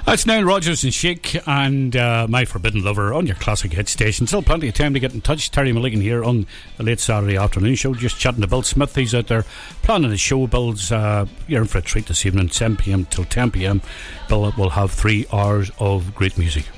That's Nile Rodgers and Chic and My Forbidden Lover on your classic hit station. Still plenty of time to get in touch. Terry Mulligan here on the late Saturday afternoon show, just chatting to Bill Smith. He's out there planning his show. Bill's you're in for a treat this evening, 7 p.m. till 10 p.m. Bill will have 3 hours of great music.